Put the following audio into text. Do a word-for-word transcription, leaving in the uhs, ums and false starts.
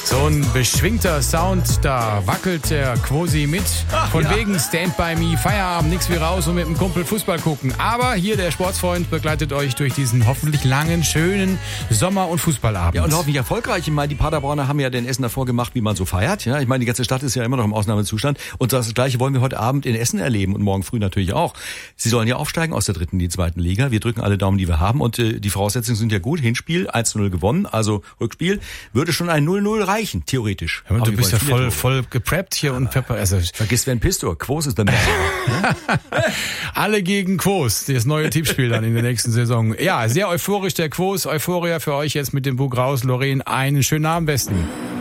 So ein beschwingter Sound, da wackelt der Quosi mit. Von ja. wegen Stand by Me, Feierabend, nix wie raus und mit dem Kumpel Fußball gucken. Aber hier der Sportsfreund begleitet euch durch diesen hoffentlich langen, schönen Sommer- und Fußballabend. Ja, und hoffentlich erfolgreich. Ich meine, die Paderborner haben ja den Essen davor gemacht, wie man so feiert. Ja, ich meine, die ganze Stadt ist ja immer noch im Ausnahmezustand. Und das Gleiche wollen wir heute Abend in Essen erleben und morgen früh natürlich auch. Sie sollen ja aufsteigen aus der dritten in die zweiten Liga. Wir drücken alle Daumen, die wir haben. Und äh, die Voraussetzungen sind ja gut. Hinspiel eins zu null gewonnen, also Rückspiel. Würde schon ein null null reichen, theoretisch. Ja, du bist ja voll, voll gepreppt hier und Pepper. Also vergiss Van Pistor, Quos ist der Mann. Alle gegen Quos, das neue Tippspiel dann in der nächsten Saison. Ja, sehr euphorisch der Quos. Euphoria für euch jetzt mit dem Bug raus. Lorraine, einen schönen Abend besten.